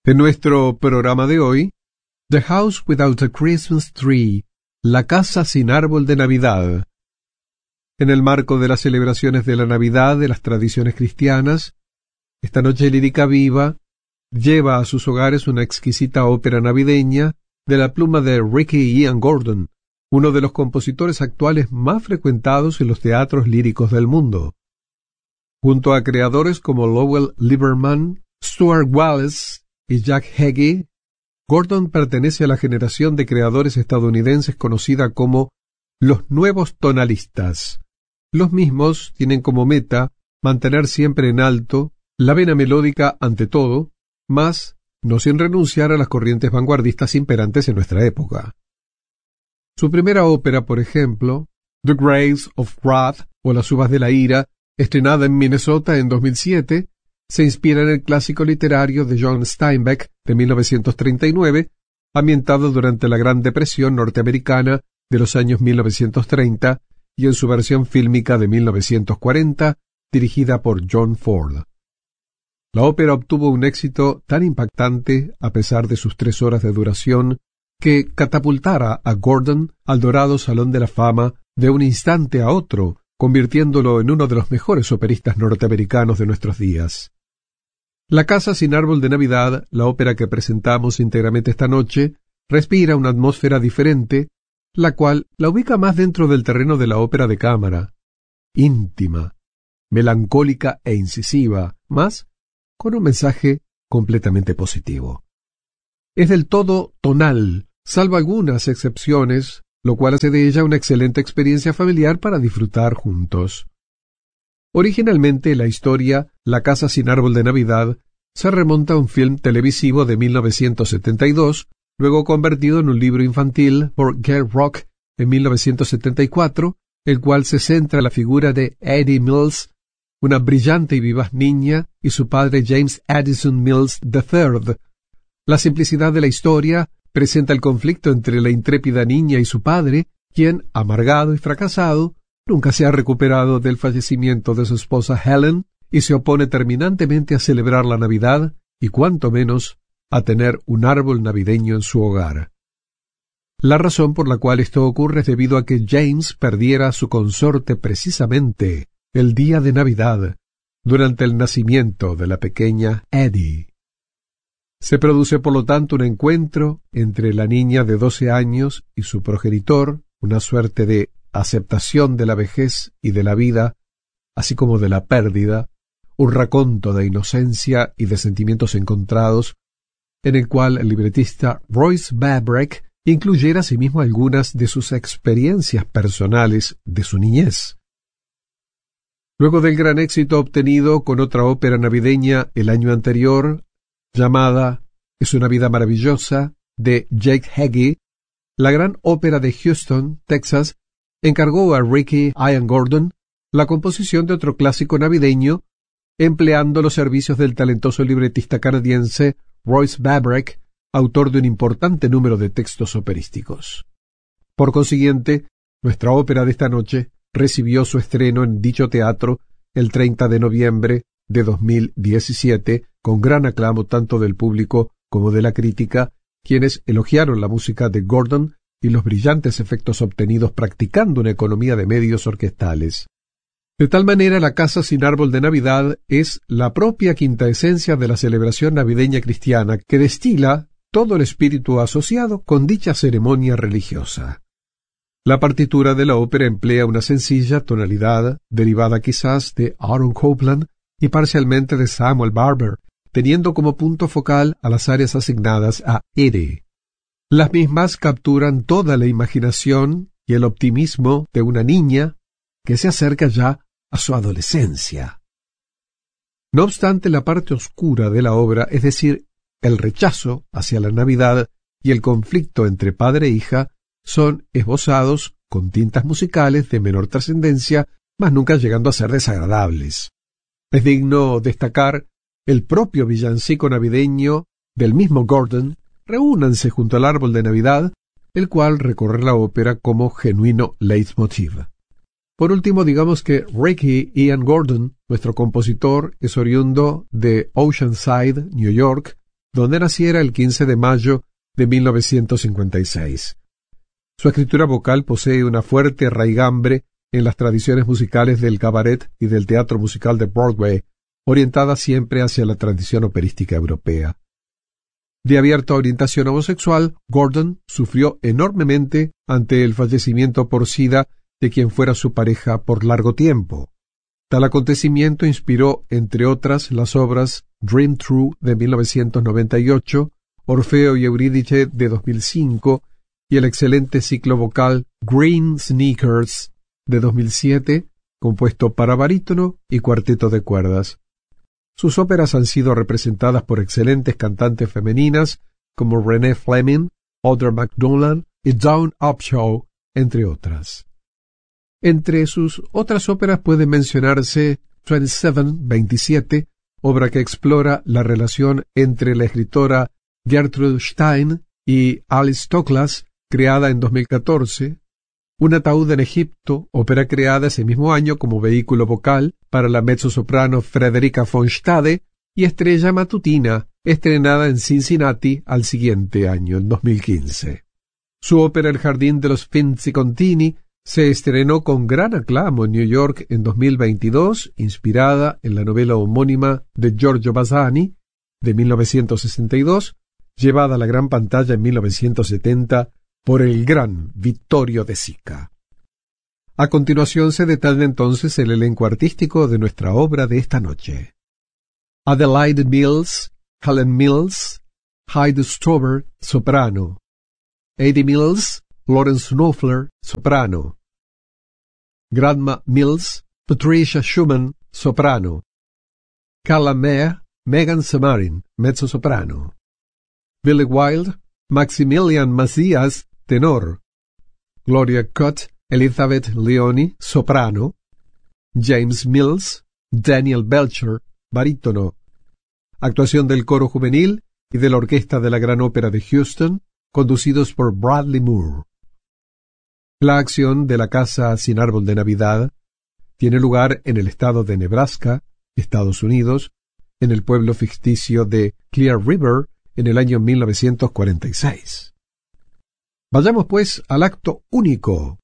En nuestro programa de hoy, The House Without a Christmas Tree, la casa sin árbol de Navidad. En el marco de las celebraciones de la Navidad de las tradiciones cristianas, esta noche lírica viva lleva a sus hogares una exquisita ópera navideña de la pluma de Ricky Ian Gordon, uno de los compositores actuales más frecuentados en los teatros líricos del mundo. Junto a creadores como Lowell Lieberman, Stuart Wallace y Jack Heggie, Gordon pertenece a la generación de creadores estadounidenses conocida como los nuevos tonalistas. Los mismos tienen como meta mantener siempre en alto la vena melódica ante todo, mas no sin renunciar a las corrientes vanguardistas imperantes en nuestra época. Su primera ópera, por ejemplo, The Grapes of Wrath o Las uvas de la ira, estrenada en Minnesota en 2007, se inspira en el clásico literario de John Steinbeck de 1939, ambientado durante la Gran Depresión norteamericana de los años 1930 y en su versión fílmica de 1940, dirigida por John Ford. La ópera obtuvo un éxito tan impactante, a pesar de sus 3 horas de duración, que catapultara a Gordon al dorado Salón de la Fama de un instante a otro, convirtiéndolo en uno de los mejores operistas norteamericanos de nuestros días. La casa sin árbol de Navidad, la ópera que presentamos íntegramente esta noche, respira una atmósfera diferente, la cual la ubica más dentro del terreno de la ópera de cámara, íntima, melancólica e incisiva, mas con un mensaje completamente positivo. Es del todo tonal, salvo algunas excepciones, lo cual hace de ella una excelente experiencia familiar para disfrutar juntos. Originalmente, la historia La casa sin árbol de Navidad se remonta a un film televisivo de 1972, luego convertido en un libro infantil por Gail Rock en 1974, el cual se centra en la figura de Eddie Mills, una brillante y vivaz niña, y su padre James Addison Mills III. La simplicidad de la historia presenta el conflicto entre la intrépida niña y su padre, quien, amargado y fracasado, nunca se ha recuperado del fallecimiento de su esposa Helen y se opone terminantemente a celebrar la Navidad y cuanto menos a tener un árbol navideño en su hogar. La razón por la cual esto ocurre es debido a que James perdiera a su consorte precisamente el día de Navidad, durante el nacimiento de la pequeña Eddie. Se produce por lo tanto un encuentro entre la niña de 12 años y su progenitor, una suerte de aceptación de la vejez y de la vida, así como de la pérdida, un raconto de inocencia y de sentimientos encontrados, en el cual el libretista Royce Babreck incluyera asimismo algunas de sus experiencias personales de su niñez. Luego del gran éxito obtenido con otra ópera navideña el año anterior, llamada Es una vida maravillosa, de Jake Heggie, la Gran Ópera de Houston, Texas, encargó a Ricky Ian Gordon la composición de otro clásico navideño, empleando los servicios del talentoso libretista canadiense Royce Babreck, autor de un importante número de textos operísticos. Por consiguiente, nuestra ópera de esta noche recibió su estreno en dicho teatro el 30 de noviembre de 2017, con gran aclamo tanto del público como de la crítica, quienes elogiaron la música de Gordon y los brillantes efectos obtenidos practicando una economía de medios orquestales. De tal manera, la casa sin árbol de Navidad es la propia quinta esencia de la celebración navideña cristiana que destila todo el espíritu asociado con dicha ceremonia religiosa. La partitura de la ópera emplea una sencilla tonalidad derivada quizás de Aaron Copland y parcialmente de Samuel Barber, teniendo como punto focal a las áreas asignadas a Eddie. Las mismas capturan toda la imaginación y el optimismo de una niña que se acerca ya a su adolescencia. No obstante, la parte oscura de la obra, es decir, el rechazo hacia la Navidad y el conflicto entre padre e hija, son esbozados con tintas musicales de menor trascendencia, mas nunca llegando a ser desagradables. Es digno destacar el propio villancico navideño del mismo Gordon, Reúnanse junto al árbol de Navidad, el cual recorre la ópera como genuino leitmotiv. Por último, digamos que Ricky Ian Gordon, nuestro compositor, es oriundo de Oceanside, New York, donde naciera el 15 de mayo de 1956. Su escritura vocal posee una fuerte raigambre en las tradiciones musicales del cabaret y del teatro musical de Broadway, orientada siempre hacia la tradición operística europea. De abierta orientación homosexual, Gordon sufrió enormemente ante el fallecimiento por SIDA de quien fuera su pareja por largo tiempo. Tal acontecimiento inspiró, entre otras, las obras Dream True de 1998, Orfeo y Eurídice de 2005 y el excelente ciclo vocal Green Sneakers de 2007, compuesto para barítono y cuarteto de cuerdas. Sus óperas han sido representadas por excelentes cantantes femeninas como Renée Fleming, Audra McDonald y Dawn Upshaw, entre otras. Entre sus otras óperas puede mencionarse 27, obra que explora la relación entre la escritora Gertrude Stein y Alice Toklas, creada en 2014, Un ataúd en Egipto, ópera creada ese mismo año como vehículo vocal para la mezzosoprano Frederica von Stade, y Estrella Matutina, estrenada en Cincinnati al siguiente año, en 2015. Su ópera El jardín de los Finzi-Contini se estrenó con gran aclamo en New York en 2022, inspirada en la novela homónima de Giorgio Bassani, de 1962, llevada a la gran pantalla en 1970 por el gran Vittorio De Sica. A continuación se detalla entonces el elenco artístico de nuestra obra de esta noche. Adelaide Mills, Helen Mills, Heidi Stover, soprano. Eddie Mills, Lawrence Knopfler, soprano. Grandma Mills, Patricia Schumann, soprano. Carla Meyer, Megan Samarin, mezzosoprano. Billy Wilde, Maximilian Macias, tenor. Gloria Cutt, Elizabeth Leoni, soprano. James Mills, Daniel Belcher, barítono. Actuación del coro juvenil y de la orquesta de la Gran Ópera de Houston, conducidos por Bradley Moore. La acción de la Casa sin Árbol de Navidad tiene lugar en el estado de Nebraska, Estados Unidos, en el pueblo ficticio de Clear River, en el año 1946. Vayamos, pues, al acto único.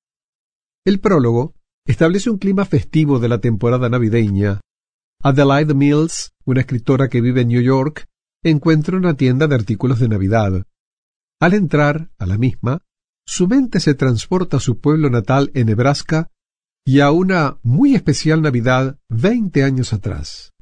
El prólogo establece un clima festivo de la temporada navideña. Adelaide Mills, una escritora que vive en New York, encuentra una tienda de artículos de Navidad. Al entrar a la misma, su mente se transporta a su pueblo natal en Nebraska y a una muy especial Navidad 20 años atrás.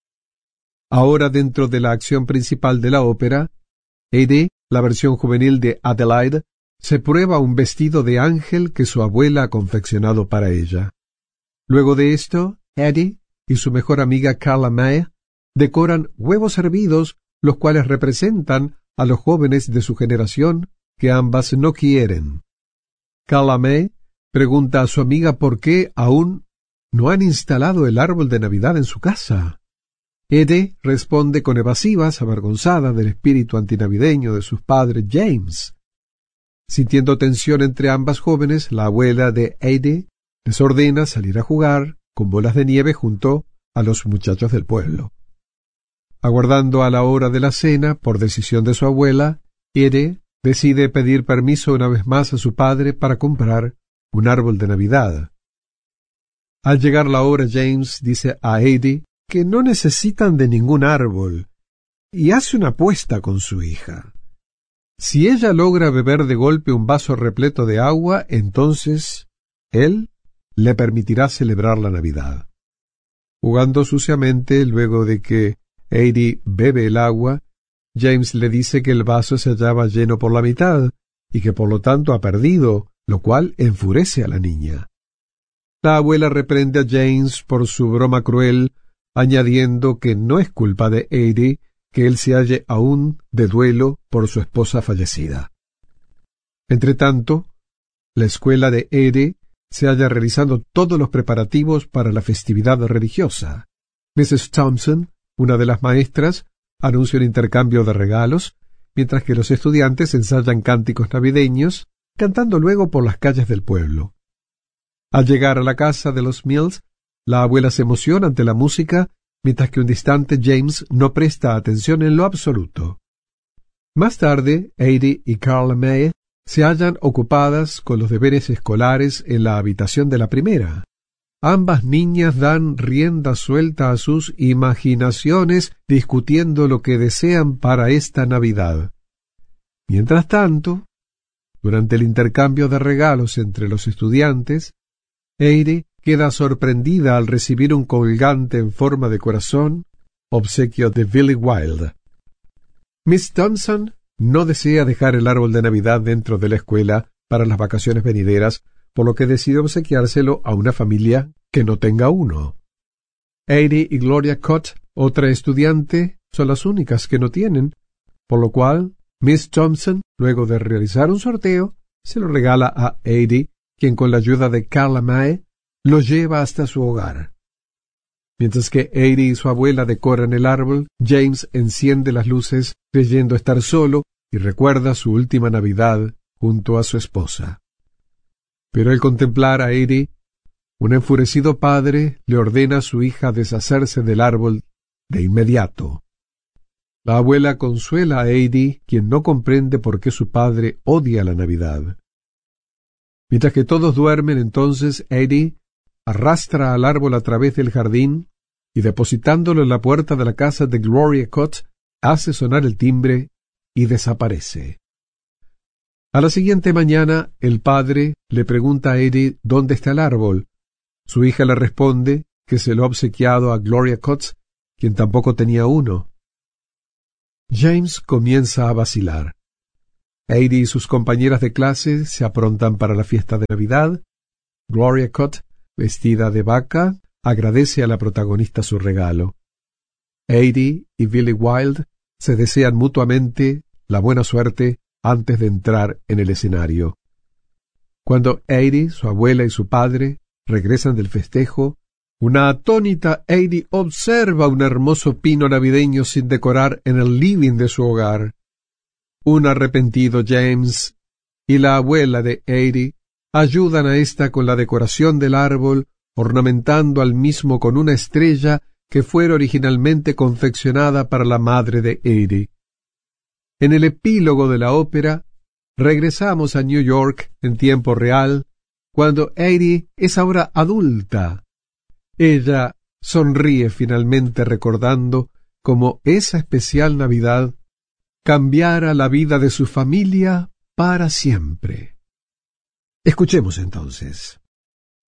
Ahora, dentro de la acción principal de la ópera, Eddie, la versión juvenil de Adelaide, se prueba un vestido de ángel que su abuela ha confeccionado para ella. Luego de esto, Eddie y su mejor amiga Carla May decoran huevos hervidos, los cuales representan a los jóvenes de su generación que ambas no quieren. Carla May pregunta a su amiga por qué aún no han instalado el árbol de Navidad en su casa. Eddie responde con evasivas, avergonzada del espíritu antinavideño de sus padres James. Sintiendo tensión entre ambas jóvenes, la abuela de Eddie les ordena salir a jugar con bolas de nieve junto a los muchachos del pueblo. Aguardando a la hora de la cena, por decisión de su abuela, Eddie decide pedir permiso una vez más a su padre para comprar un árbol de Navidad. Al llegar la hora, James dice a Eddie que no necesitan de ningún árbol, y hace una apuesta con su hija. Si ella logra beber de golpe un vaso repleto de agua, entonces él le permitirá celebrar la Navidad. Jugando suciamente, luego de que Eddie bebe el agua, James le dice que el vaso se hallaba lleno por la mitad y que por lo tanto ha perdido, lo cual enfurece a la niña. La abuela reprende a James por su broma cruel, añadiendo que no es culpa de Eddie que él se halle aún de duelo por su esposa fallecida. Entretanto, la escuela de Eddie se halla realizando todos los preparativos para la festividad religiosa. Mrs. Thompson, una de las maestras, anuncia un intercambio de regalos, mientras que los estudiantes ensayan cánticos navideños, cantando luego por las calles del pueblo. Al llegar a la casa de los Mills, la abuela se emociona ante la música mientras que un distante James no presta atención en lo absoluto. Más tarde, Edie y Carla Mae se hallan ocupadas con los deberes escolares en la habitación de la primera. Ambas niñas dan rienda suelta a sus imaginaciones discutiendo lo que desean para esta Navidad. Mientras tanto, durante el intercambio de regalos entre los estudiantes, Edie queda sorprendida al recibir un colgante en forma de corazón, obsequio de Billy Wilde. Miss Thompson no desea dejar el árbol de Navidad dentro de la escuela para las vacaciones venideras, por lo que decide obsequiárselo a una familia que no tenga uno. Edie y Gloria Cott, otra estudiante, son las únicas que no tienen, por lo cual Miss Thompson, luego de realizar un sorteo, se lo regala a Edie, quien con la ayuda de Carla Mae lo lleva hasta su hogar. Mientras que Edie y su abuela decoran el árbol, James enciende las luces creyendo estar solo y recuerda su última Navidad junto a su esposa. Pero al contemplar a Edie, un enfurecido padre le ordena a su hija deshacerse del árbol de inmediato. La abuela consuela a Edie, quien no comprende por qué su padre odia la Navidad. Mientras que todos duermen, entonces Edie arrastra al árbol a través del jardín y, depositándolo en la puerta de la casa de Gloria Cott, hace sonar el timbre y desaparece. A la siguiente mañana, el padre le pregunta a Edie dónde está el árbol. Su hija le responde que se lo ha obsequiado a Gloria Cott, quien tampoco tenía uno. James comienza a vacilar. Edie y sus compañeras de clase se aprontan para la fiesta de Navidad. Gloria Cott, vestida de vaca, agradece a la protagonista su regalo. Edie y Billy Wilde se desean mutuamente la buena suerte antes de entrar en el escenario. Cuando Edie, su abuela y su padre regresan del festejo, una atónita Edie observa un hermoso pino navideño sin decorar en el living de su hogar. Un arrepentido James y la abuela de Edie ayudan a ésta con la decoración del árbol, ornamentando al mismo con una estrella que fuera originalmente confeccionada para la madre de Edie. En el epílogo de la ópera, regresamos a New York en tiempo real, cuando Edie es ahora adulta. Ella sonríe finalmente recordando cómo esa especial Navidad cambiara la vida de su familia para siempre. Escuchemos entonces.